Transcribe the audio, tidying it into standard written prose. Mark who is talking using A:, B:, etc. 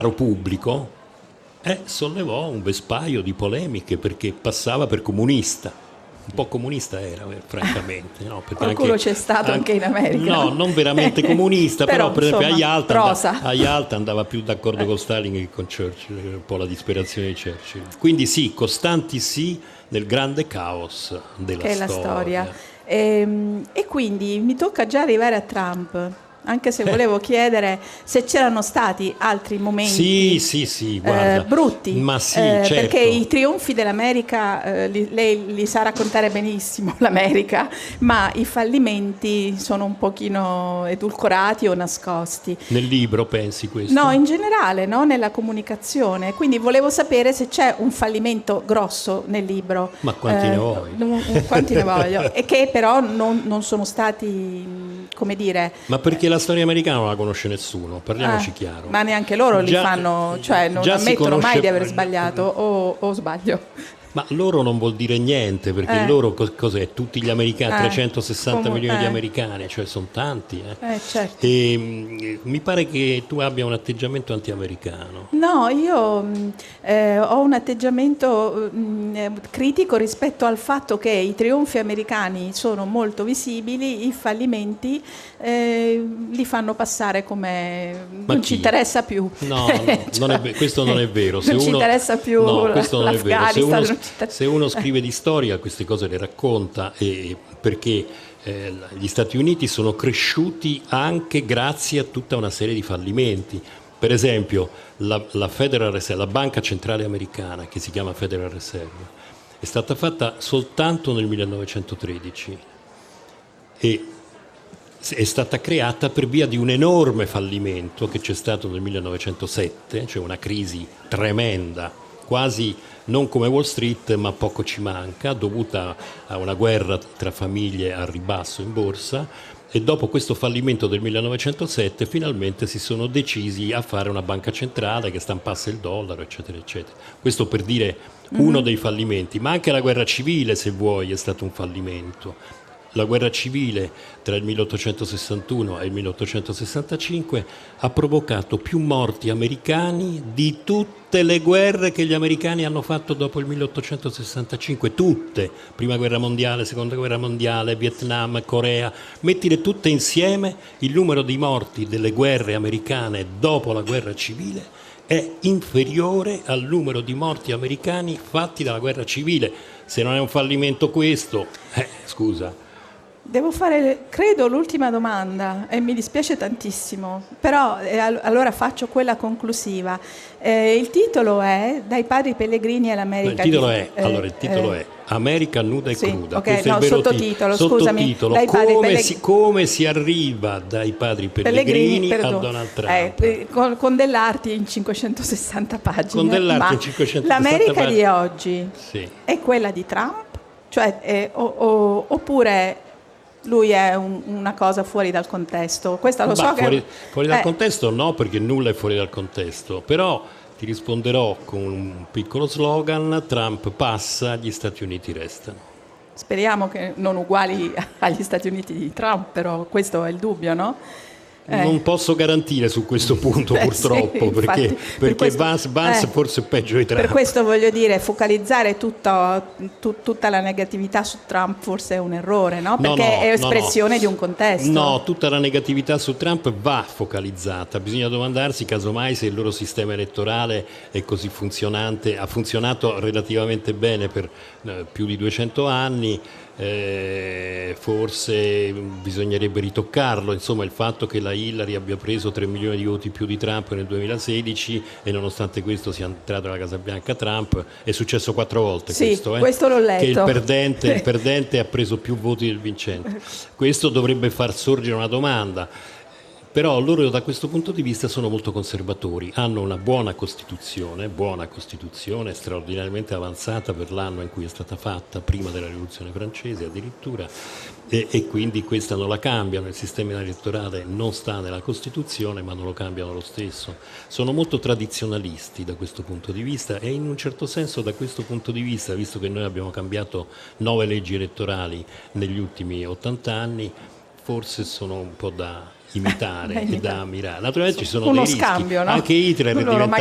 A: pubblico sollevò un vespaio di polemiche perché passava per comunista. Un po' comunista era, francamente. No? Perché
B: qualcuno c'è stato anche in America.
A: No, non veramente comunista, però per esempio
B: insomma,
A: a Yalta andava più d'accordo con Stalin che con Churchill, un po' la disperazione di Churchill. Quindi sì, costanti sì nel grande caos della
B: che è la storia. E quindi mi tocca già arrivare a Trump. Anche se volevo chiedere se c'erano stati altri momenti
A: sì, guarda.
B: brutti,
A: Ma sì, certo.
B: Perché i trionfi dell'America lei li sa raccontare benissimo, l'America, ma i fallimenti sono un pochino edulcorati o nascosti.
A: Nel libro pensi questo?
B: No, in generale, no? Nella comunicazione. Quindi volevo sapere se c'è un fallimento grosso nel libro.
A: Ma quanti ne vuoi?
B: Quanti ne voglio? E che però non sono stati, come dire...
A: Ma perché la storia americana non la conosce nessuno, parliamoci chiaro.
B: Ma neanche loro li fanno, cioè non ammettono mai di aver sbagliato, o sbaglio?
A: Ma loro non vuol dire niente, perché loro cos'è? Tutti gli americani, 360 milioni di americani, cioè sono tanti.
B: Certo.
A: E mi pare che tu abbia un atteggiamento anti-americano.
B: No, io ho un atteggiamento critico rispetto al fatto che i trionfi americani sono molto visibili, i fallimenti li fanno passare come non ci interessa più.
A: No, cioè, questo non è vero.
B: Se non ci interessa più l'Afghanistan.
A: Se uno scrive di storia, queste cose le racconta, perché gli Stati Uniti sono cresciuti anche grazie a tutta una serie di fallimenti. Per esempio, la Federal Reserve, la banca centrale americana, che si chiama Federal Reserve, è stata fatta soltanto nel 1913 e è stata creata per via di un enorme fallimento che c'è stato nel 1907, cioè una crisi tremenda, quasi non come Wall Street, ma poco ci manca, dovuta a una guerra tra famiglie al ribasso in borsa. E dopo questo fallimento del 1907 finalmente si sono decisi a fare una banca centrale che stampasse il dollaro, eccetera, eccetera. Questo per dire uno dei fallimenti, ma anche la guerra civile, se vuoi, è stato un fallimento. La guerra civile tra il 1861 e il 1865 ha provocato più morti americani di tutte le guerre che gli americani hanno fatto dopo il 1865, tutte, prima guerra mondiale, seconda guerra mondiale, Vietnam, Corea, mettile tutte insieme, il numero di morti delle guerre americane dopo la guerra civile è inferiore al numero di morti americani fatti dalla guerra civile. Se non è un fallimento questo, scusa.
B: Devo fare, credo, l'ultima domanda e mi dispiace tantissimo, però allora faccio quella conclusiva. Il titolo è Dai padri pellegrini all'America.
A: Il titolo è America nuda e cruda.
B: Ok, no, sottotitolo, scusami.
A: Dai come si arriva dai padri pellegrini a Donald Trump.
B: Con dell'arte in 560 pagine.
A: Con dell'arte in 560
B: l'America
A: pagine.
B: di oggi è quella di Trump? Cioè, oppure... lui è una cosa fuori dal contesto. Questa lo so che...
A: Fuori dal contesto no, perché nulla è fuori dal contesto. Però ti risponderò con un piccolo slogan: Trump passa, gli Stati Uniti restano.
B: Speriamo che non uguali agli Stati Uniti di Trump, però questo è il dubbio, no?
A: Non posso garantire su questo punto, purtroppo,
B: infatti,
A: perché questo, Vance forse è peggio di Trump.
B: Per questo voglio dire, focalizzare tutta la negatività su Trump forse è un errore, no? Perché è espressione di un contesto.
A: No, tutta la negatività su Trump va focalizzata. Bisogna domandarsi casomai se il loro sistema elettorale è così funzionante, ha funzionato relativamente bene per più di 200 anni. Forse bisognerebbe ritoccarlo, insomma, il fatto che la Hillary abbia preso 3 milioni di voti più di Trump nel 2016 e nonostante questo sia entrato alla Casa Bianca Trump, è successo 4 volte.
B: Questo l'ho letto,
A: che il perdente ha preso più voti del vincente. Questo dovrebbe far sorgere una domanda. Però loro da questo punto di vista sono molto conservatori, hanno una buona Costituzione, straordinariamente avanzata per l'anno in cui è stata fatta, prima della Rivoluzione francese addirittura, e quindi questa non la cambiano, il sistema elettorale non sta nella Costituzione ma non lo cambiano lo stesso. Sono molto tradizionalisti da questo punto di vista e in un certo senso da questo punto di vista, visto che noi abbiamo cambiato 9 leggi elettorali negli ultimi 80 anni, forse sono un po' da imitare e da ammirare. Naturalmente ci sono
B: uno
A: dei rischi.
B: scambio, no?
A: Anche Hitler è
B: Loro
A: diventato